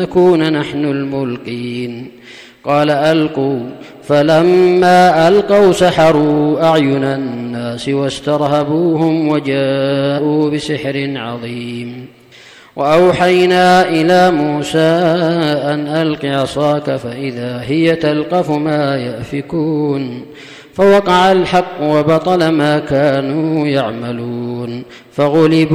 نكون نحن الملقين قال ألقوا فلما ألقوا سحروا أعين الناس واسترهبوهم وجاءوا بسحر عظيم وأوحينا إلى موسى أن ألق عصاك فإذا هي تلقف ما يأفكون فوقع الحق وبطل ما كانوا يعملون فغلبوا